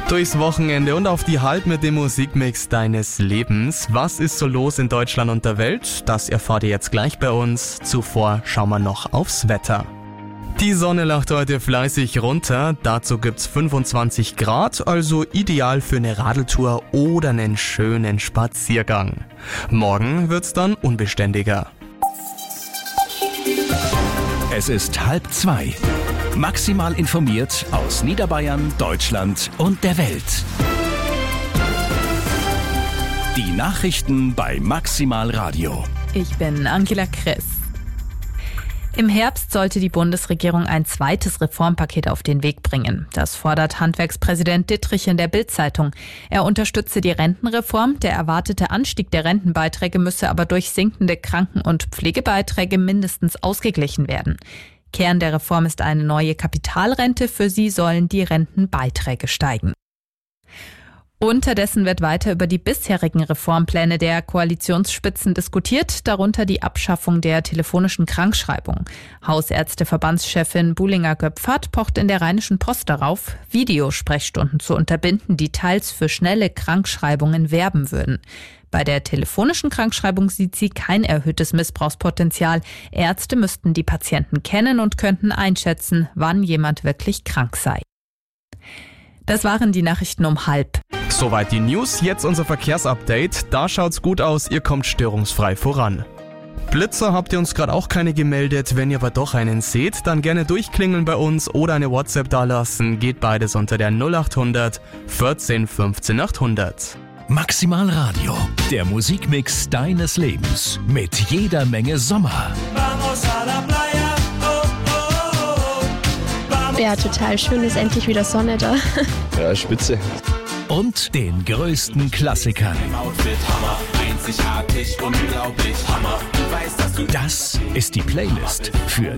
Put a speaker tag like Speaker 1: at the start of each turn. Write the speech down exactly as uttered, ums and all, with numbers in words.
Speaker 1: Durchs Wochenende und auf die Halb mit dem Musikmix deines Lebens. Was ist so los in Deutschland und der Welt? Das erfahrt ihr jetzt gleich bei uns. Zuvor schauen wir noch aufs Wetter. Die Sonne lacht heute fleißig runter. Dazu gibt's fünfundzwanzig Grad, also ideal für eine Radeltour oder einen schönen Spaziergang. Morgen wird's dann unbeständiger.
Speaker 2: Es ist halb zwei. Maximal informiert aus Niederbayern, Deutschland und der Welt. Die Nachrichten bei Maximal Radio.
Speaker 3: Ich bin Angela Kress. Im Herbst sollte die Bundesregierung ein zweites Reformpaket auf den Weg bringen. Das fordert Handwerkspräsident Dittrich in der Bild-Zeitung. Er unterstütze die Rentenreform. Der erwartete Anstieg der Rentenbeiträge müsse aber durch sinkende Kranken- und Pflegebeiträge mindestens ausgeglichen werden. Kern der Reform ist eine neue Kapitalrente. Für sie sollen die Rentenbeiträge steigen. Unterdessen wird weiter über die bisherigen Reformpläne der Koalitionsspitzen diskutiert, darunter die Abschaffung der telefonischen Krankschreibung. Hausärzteverbandschefin Buhlinger-Göpfert pocht in der Rheinischen Post darauf, Videosprechstunden zu unterbinden, die teils für schnelle Krankschreibungen werben würden. Bei der telefonischen Krankschreibung sieht sie kein erhöhtes Missbrauchspotenzial. Ärzte müssten die Patienten kennen und könnten einschätzen, wann jemand wirklich krank sei. Das waren die Nachrichten um halb.
Speaker 1: Soweit die News, jetzt unser Verkehrsupdate. Da schaut's gut aus, ihr kommt störungsfrei voran. Blitzer habt ihr uns gerade auch keine gemeldet. Wenn ihr aber doch einen seht, dann gerne durchklingeln bei uns oder eine WhatsApp dalassen. Geht beides unter der null acht hundert vierzehn fünfzehn achthundert.
Speaker 2: Maximal Radio, der Musikmix deines Lebens mit jeder Menge Sommer.
Speaker 4: Ja, total schön, ist endlich wieder Sonne da.
Speaker 5: Ja, spitze.
Speaker 2: Und den größten Klassikern. Das ist die Playlist für